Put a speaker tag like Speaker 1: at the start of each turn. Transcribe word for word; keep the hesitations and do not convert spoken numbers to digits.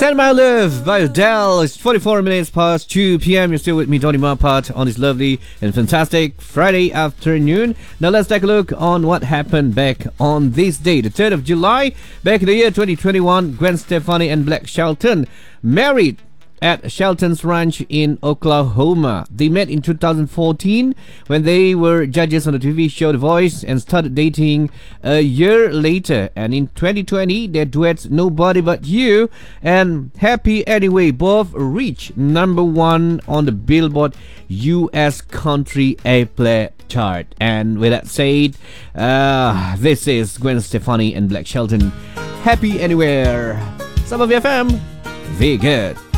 Speaker 1: Send My Love by Adele. It's forty-four minutes past two p.m. You're still with me, Donny Marpat, on this lovely and fantastic Friday afternoon. Now let's take a look on what happened back on this day, the third of July. Back in the year twenty twenty-one, Gwen Stefani and Blake Shelton married at Shelton's Ranch in Oklahoma. They met in two thousand fourteen when they were judges on the T V show The Voice and started dating a year later. And in twenty twenty, their duets Nobody But You and Happy Anyway both reached number one on the Billboard U S Country Airplay chart. And with that said, uh, this is Gwen Stefani and Blake Shelton. Happy Anywhere. Some of F M. Very good.